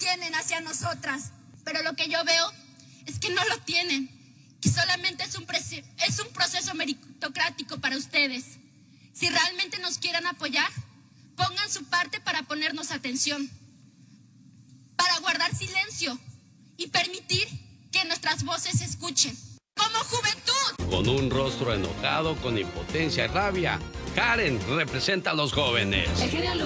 tienen hacia nosotras. Pero lo que yo veo es que no lo tienen, que solamente es un proceso meritocrático para ustedes. Si realmente nos quieren apoyar, pongan su parte para ponernos atención, para guardar silencio y permitir que nuestras voces se escuchen. ¡Como juventud! Con un rostro enojado, con impotencia y rabia, Karen representa a los jóvenes.